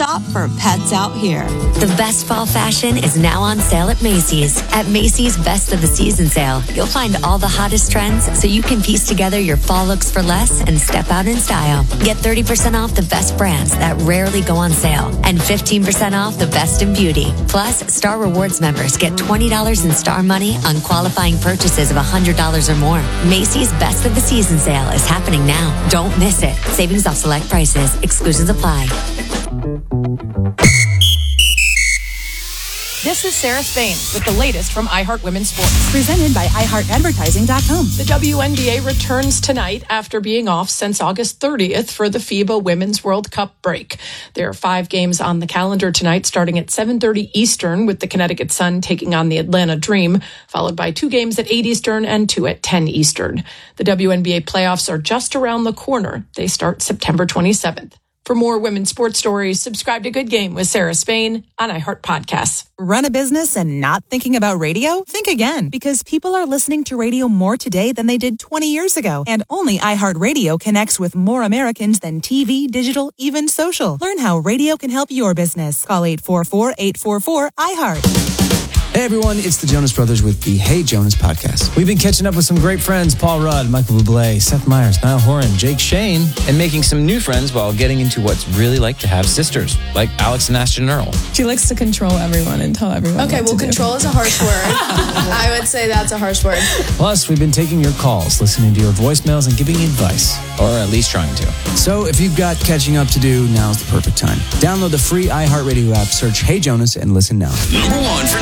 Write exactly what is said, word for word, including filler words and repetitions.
stop for pets out here. The best fall fashion is now on sale at Macy's. At Macy's Best of the Season sale, you'll find all the hottest trends so you can piece together your fall looks for less and step out in style. Get thirty percent off the best brands that rarely go on sale and fifteen percent off the best in beauty. Plus, Star Rewards members get twenty dollars in Star Money on qualifying purchases of one hundred dollars or more. Macy's Best of the Season sale is happening now. Don't miss it. Savings off select prices. Exclusions apply. This is Sarah Spain with the latest from iHeart Women's Sports. Presented by i heart advertising dot com. The W N B A returns tonight after being off since August thirtieth for the FIBA Women's World Cup break. There are five games on the calendar tonight, starting at seven thirty Eastern with the Connecticut Sun taking on the Atlanta Dream, followed by two games at eight Eastern and two at ten Eastern. The W N B A playoffs are just around the corner. They start September twenty-seventh. For more women's sports stories, subscribe to Good Game with Sarah Spain on iHeart Podcasts. Run a business and not thinking about radio? Think again, because people are listening to radio more today than they did twenty years ago. And only iHeartRadio connects with more Americans than T V, digital, even social. Learn how radio can help your business. Call eight four four, eight four four, I heart. Hey everyone, it's the Jonas Brothers with the Hey Jonas podcast. We've been catching up with some great friends, Paul Rudd, Michael Bublé, Seth Meyers, Niall Horan, Jake Shane, and making some new friends while getting into what's really like to have sisters, like Alex and Ashton Earl. She likes to control everyone and tell everyone Okay, what well, to control do. is a harsh word. I would say that's a harsh word. Plus, we've been taking your calls, listening to your voicemails, and giving you advice. Or at least trying to. So if you've got catching up to do, now's the perfect time. Download the free iHeartRadio app, search Hey Jonas, and listen now. Number one for